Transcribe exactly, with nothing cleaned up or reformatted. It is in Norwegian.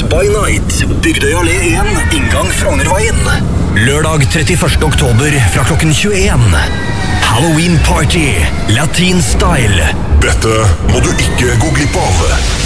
by Night, Bygdøy allé én, inngang Frognerveien. Lørdag trettiførste oktober fra klokken tjueen. Halloween Party, Latin Style. Dette må du ikke gå glipp av.